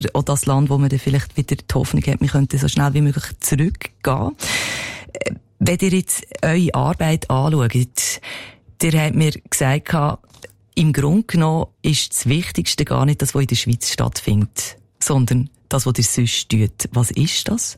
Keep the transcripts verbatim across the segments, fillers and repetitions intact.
auch das Land, wo man dann vielleicht wieder die Hoffnung hat, wir könnten so schnell wie möglich zurückgehen. Wenn ihr jetzt eure Arbeit anschaut, ihr habt mir gesagt, im Grunde genommen ist das Wichtigste gar nicht das, was in der Schweiz stattfindet, sondern das, was ihr sonst tut. Was ist das?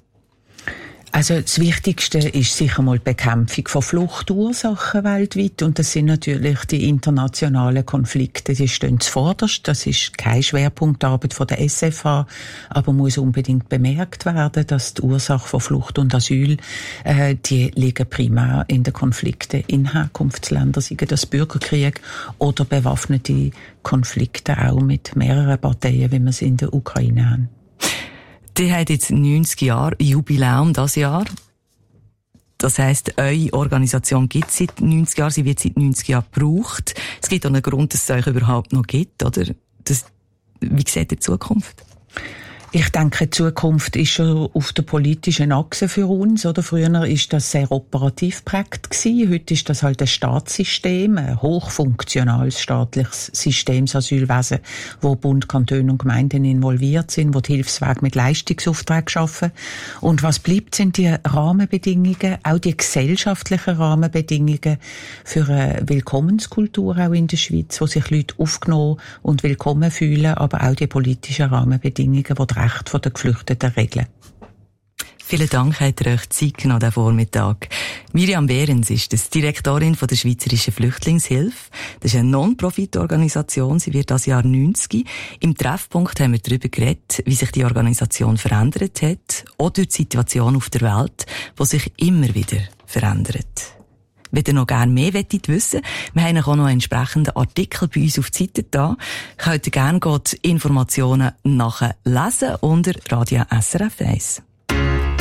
Also das Wichtigste ist sicher mal die Bekämpfung von Fluchtursachen weltweit, und das sind natürlich die internationalen Konflikte, die stehen zuvorderst. Das ist keine Schwerpunktarbeit von der S F H, aber muss unbedingt bemerkt werden, dass die Ursache von Flucht und Asyl, äh, die liegen primär in den Konflikten in Herkunftsländern, sei das Bürgerkrieg oder bewaffnete Konflikte auch mit mehreren Parteien, wie wir es in der Ukraine haben. Die hat jetzt neunzig Jahre Jubiläum das Jahr. Das heisst, eure Organisation gibt es seit neunzig Jahren, sie wird seit neunzig Jahren gebraucht. Es gibt auch einen Grund, dass es euch überhaupt noch gibt, oder? Das, wie seht ihr die Zukunft? Ich denke, die Zukunft ist schon auf der politischen Achse für uns, oder? Früher ist das sehr operativ geprägt gewesen. Heute ist das halt ein Staatssystem, ein hochfunktionales staatliches System, das Asylwesen, wo Bund, Kantone und Gemeinden involviert sind, wo die Hilfswege mit Leistungsaufträgen schaffen. Und was bleibt, sind die Rahmenbedingungen, auch die gesellschaftlichen Rahmenbedingungen für eine Willkommenskultur auch in der Schweiz, wo sich Leute aufgenommen und willkommen fühlen, aber auch die politischen Rahmenbedingungen, die die Rechte der Geflüchteten regeln. Vielen Dank, habt ihr euch Zeit genommen, diesen Vormittag. Miriam Behrens ist das Direktorin von der Schweizerischen Flüchtlingshilfe. Das ist eine Non-Profit-Organisation. Sie wird das Jahr neunzig. Im Treffpunkt haben wir darüber geredet, wie sich die Organisation verändert hat, auch durch die Situation auf der Welt, die sich immer wieder verändert. Wenn ihr noch gerne mehr wollt wissen, wir haben auch noch einen entsprechenden Artikel bei uns auf die Seite da. Könnt ihr gerne die Informationen nachlesen unter Radio S R F eins.